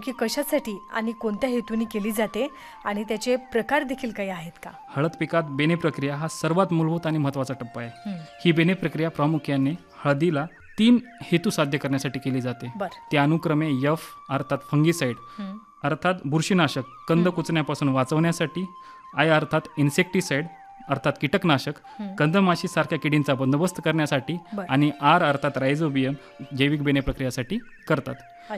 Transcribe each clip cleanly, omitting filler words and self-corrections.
नेमकी कशासाठी आणि कोणत्या हेतूने केली जाते आणि त्याचे प्रकार देखील काही आहेत का? हळद पिकात बेणे प्रक्रिया हा सर्वात मूलभूत आणि महत्त्वाचा टप्पा आहे. ही बेणे प्रक्रिया प्रामुख्याने हळदीला 3 हेतू साध्य करण्यासाठी केली जाते. ते अनुक्रमे एफ अर्थात फंगीसाइड अर्थात बुरशीनाशक कंद कुचण्यापासून वाचवण्यासाठी, आय अर्थात इन्सेक्टिसाइड अर्थात कीटकनाशक कंदमाशी सारख्या किडींचा बंदोबस्त करण्यासाठी आणि आर अर्थात रायझोबियम जैविक बेणे प्रक्रियासाठी करतात.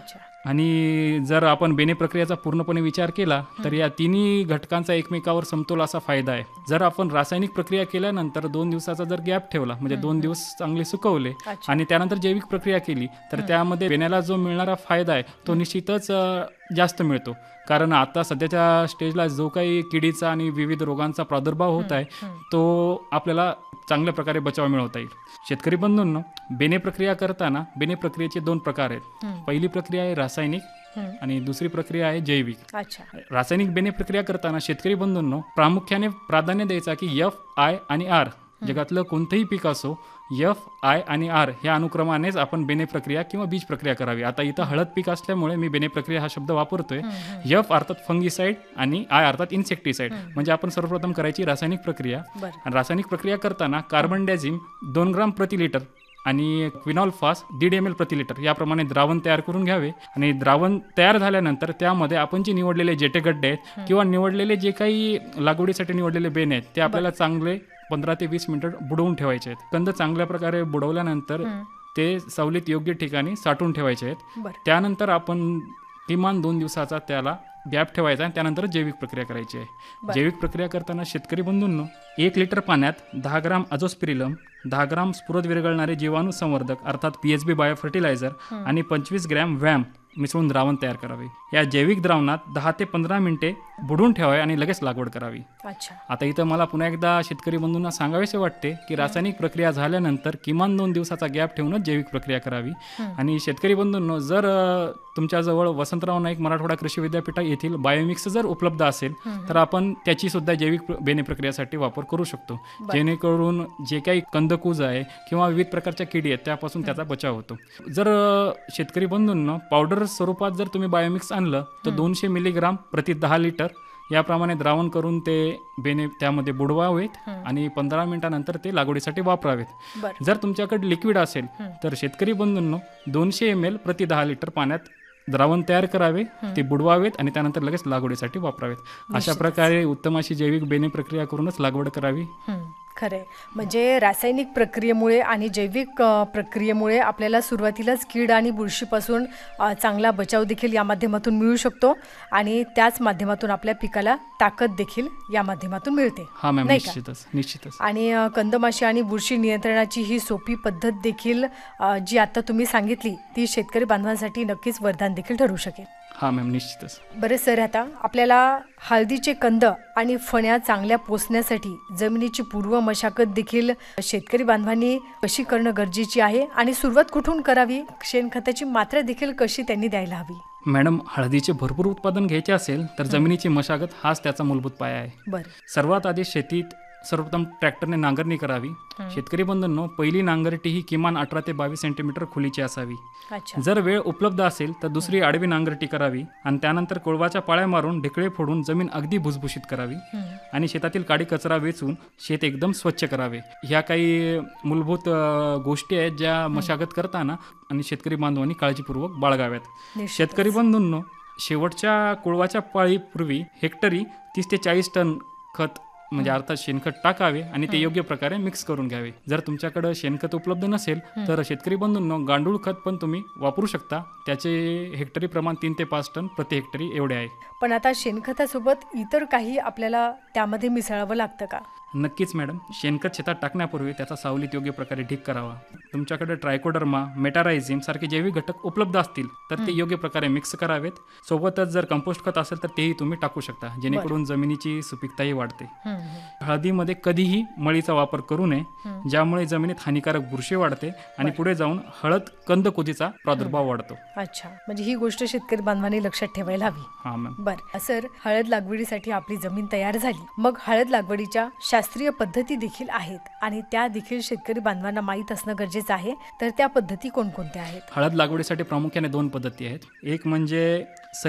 आणि जर आपण बेणे प्रक्रियेचा पूर्णपणे विचार केला तर या तिन्ही घटकांचा एकमेकावर समतोल असा फायदा आहे. जर आपण रासायनिक प्रक्रिया केल्यानंतर 2 दिवसाचा जर गॅप ठेवला म्हणजे 2 दिवस चांगले सुकवले आणि त्यानंतर जैविक प्रक्रिया केली तर त्यामध्ये बेण्याला जो मिळणारा फायदा आहे तो निश्चितच जास्त मिळतो. कारण आता सध्याच्या स्टेजला जो काही किडीचा आणि विविध रोगांचा प्रादुर्भाव होत आहे तो आपल्याला चांगल्या प्रकारे बचाव मिळवता येईल. शेतकरी बंधूंनो, बेणे प्रक्रिया करताना बेणे प्रक्रियेचे 2 प्रकार आहेत. पहिली प्रक्रिया आहे रासायनिक आणि दुसरी प्रक्रिया आहे जैविक. रासायनिक बेणे प्रक्रिया करताना शेतकरी बंधूंनो प्रामुख्याने प्राधान्य द्यायचा की एफ, आय आणि आर जगातलं कोणतंही पीक असो एफ, आय आणि आर ह्या अनुक्रमानेच आपण बेणे प्रक्रिया किंवा बीज प्रक्रिया करावी. आता इथं हळद पीक असल्यामुळे मी बेणे प्रक्रिया हा शब्द वापरतोय. एफ अर्थात फंगीसाइड आणि आय अर्थात इन्सेक्टिसाइड म्हणजे आपण सर्वप्रथम करायची रासायनिक प्रक्रिया. आणि रासायनिक प्रक्रिया करताना कार्बनडाझिम 2 ग्राम प्रति लिटर आणि क्विनॉल्फास 1.5 ml प्रति लिटर याप्रमाणे द्रावण तयार करून घ्यावे. आणि द्रावण तयार झाल्यानंतर त्यामध्ये आपण जे निवडलेले जेटे गड्डे आहेत किंवा निवडलेले जे काही लागवडीसाठी निवडलेले बेणे आहेत ते आपल्याला चांगले 15 ते 20 मिनिटं बुडवून ठेवायचे आहेत. कंद चांगल्या प्रकारे बुडवल्यानंतर ते सावलीत योग्य ठिकाणी साठवून ठेवायचे आहेत. त्यानंतर आपण किमान 2 दिवसाचा त्याला गॅप ठेवायचा आणि त्यानंतर जैविक प्रक्रिया करायची आहे. जैविक प्रक्रिया करताना शेतकरी बंधूंनो 1 लिटर पाण्यात 10 ग्राम अझोस्पिरिलम, 10 ग्राम स्फुरद विरघळणारे जीवाणू संवर्धक अर्थात PHB बायो फर्टिलायझर आणि 25 ग्रॅम व्हॅम मिसळून द्रावण तयार करावे. या जैविक द्रावणात 10 ते 15 मिनिटे बुडवून ठेवावे आणि लगेच लागवड करावी. आता इथं मला पुन्हा एकदा शेतकरी बंधूंना सांगावेसे वाटते की रासायनिक प्रक्रिया झाल्यानंतर किमान 2 दिवसाचा गॅप ठेवूनच जैविक प्रक्रिया करावी. आणि शेतकरी बंधूंनो, जर तुमच्याजवळ वसंतराव नाईक मराठवाडा कृषी विद्यापीठ येथील बायोमिक्स जर उपलब्ध असेल तर आपण त्याची सुद्धा जैविक बेणे प्रक्रियेसाठी वापर करू शकतो, जेणेकरून जे काही कंदकूज आहे किंवा विविध प्रकारच्या किडी आहेत त्यापासून त्याचा बचाव होतो. जर शेतकरी बंधूंनो पावडर स्वरूपात जर तुम्ही बायोमिक्स आणलं तर 200 मिलीग्राम प्रति 10 लिटर याप्रमाणे द्रावण करून ते बेणे त्यामध्ये बुडवावेत आणि 15 मिनिटांनंतर ते लागवडीसाठी वापरावेत. जर तुमच्याकडे लिक्विड असेल तर शेतकरी बंधूंनो 200 ml प्रति 10 लिटर पाण्यात द्रावण तयार करावे, ते बुडवावेत आणि त्यानंतर लगेच लागवडीसाठी वापरावेत. अशा प्रकारे उत्तम अशी जैविक बेणे प्रक्रिया करूनच लागवड करावी. खरंय. म्हणजे रासायनिक प्रक्रियेमुळे आणि जैविक प्रक्रियेमुळे आपल्याला सुरुवातीलाच कीड आणि बुरशीपासून चांगला बचाव देखील या माध्यमातून मिळू शकतो आणि त्याच माध्यमातून आपल्या पिकाला ताकद देखील या माध्यमातून मिळते. हा मॅम, निश्चितच. आणि कंदमाशी आणि बुरशी नियंत्रणाची ही सोपी पद्धत देखील जी आता तुम्ही सांगितली ती शेतकरी बांधवांसाठी नक्कीच वरदान देखील ठरू शकेल. हा मॅम, निश्चितच. बरं सर, आता आपल्याला हळदीचे कंद आणि फण्या चांगल्या पोसण्यासाठी जमिनीची पूर्व मशागत देखील शेतकरी बांधवांनी कशी करणं गरजेची आहे आणि सुरुवात कुठून करावी, शेणखताची मात्रा देखील कशी त्यांनी द्यायला हवी? मॅडम, हळदीचे भरपूर उत्पादन घ्यायचे असेल तर जमिनीची मशागत हाच त्याचा मूलभूत पाया आहे. सर्वात आधी शेतीत सर्वप्रथम ट्रॅक्टरने नांगरणी करावी. शेतकरी बंधूंनो, पहिली नांगरटी ही किमान 18 ते 22 सेंटीमीटर खोलीची असावी. जर वेळ उपलब्ध असेल तर दुसरी आडवी नांगरटी करावी आणि त्यानंतर कोळवाच्या पाळ्या मारून ढेकळे फोडून जमीन अगदी भुसभुशीत करावी आणि शेतातील काडी कचरा वेचून शेत एकदम स्वच्छ करावे. ह्या काही मूलभूत गोष्टी आहेत ज्या मशागत करताना आणि शेतकरी बांधवांनी काळजीपूर्वक बाळगाव्यात. शेतकरी बंधूंनो, शेवटच्या कोळवाच्या पाळीपूर्वी हेक्टरी 30 ते 40 टन खत म्हणजे अर्थात शेणखत टाकावे आणि ते योग्य प्रकारे मिक्स करून घ्यावे. जर तुमच्याकडे शेणखत उपलब्ध नसेल तर शेतकरी बंधूंनो गांडूळ खत पण तुम्ही वापरू शकता. त्याचे हेक्टरी प्रमाण 3 ते 5 टन प्रति हेक्टरी एवढे आहे. पण आता शेणखतासोबत इतर काही आपल्याला त्यामध्ये मिसळावं लागतं का? नक्कीच मॅडम. शेणखत शेतात टाकण्यापूर्वी त्याचा सावलीत योग्य प्रकारे ढीग करावा. तुमच्याकडे ट्रायकोडर्मा, मेटारायझिम सारखे जैविक घटक उपलब्ध असतील तर ते योग्य प्रकारे मिक्स करावेत. सोबतच जर कंपोस्ट खत असेल तर तेही तुम्ही टाकू शकता, जेणेकरून जमिनीची सुपीकताही वाढते. हळदीमध्ये कधीही मळीचा वापर करू नये, ज्यामुळे जमिनीत हानिकारक बुरशी वाढते आणि पुढे जाऊन हळद कंदकुजीचा प्रादुर्भाव वाढतो. अच्छा, म्हणजे ही गोष्ट शेतकरी बांधवांनी लक्षात ठेवायला हवी. हा मॅम. बरं सर, हळद लागवडीसाठी आपली जमीन तयार झाली, मग हळद लागवडीच्या शास्त्रीय पद्धती देखील आहेत आणि त्या देखील शेतकरी बांधवांना माहीत असणं गरजेचं आहे. तर त्या पद्धती कोणकोणत्या आहेत? हळद लागवडीसाठी प्रामुख्याने 2 पद्धती आहेत. एक म्हणजे